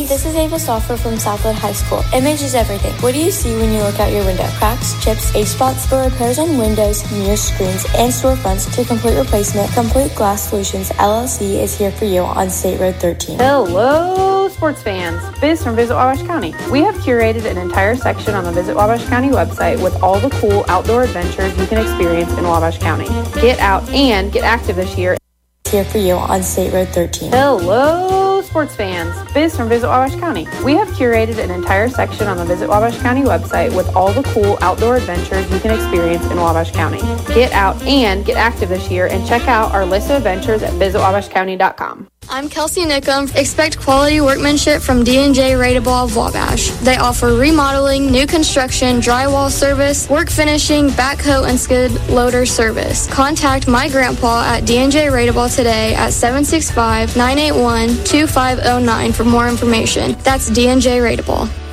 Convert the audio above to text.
this is Ava Stoffer from Southwood High School. Image is everything. What do you see when you look out your window? Cracks, chips, age spots? For repairs on windows, mirror screens, and storefronts to complete replacement, Complete Glass Solutions LLC is here for you on State Road 13. Hello, sports fans. Biz from Visit Wabash County. We have curated an entire section on the Visit Wabash County website with all the cool outdoor adventures you can experience in Wabash County. Get out and get active this year. Here for you on State Road 13. Hello, sports fans. Biz from Visit Wabash County. We have curated an entire section on the Visit Wabash County website with all the cool outdoor adventures you can experience in Wabash County. Get out and get active this year and check out our list of adventures at visitwabashcounty.com. I'm Kelsey Nickum. Expect quality workmanship from D&J Rateable of Wabash. They offer remodeling, new construction, drywall service, work finishing, backhoe, and skid loader service. Contact my grandpa at D&J Rateable today at 765-981-2509 for more information. That's D&J Rateable.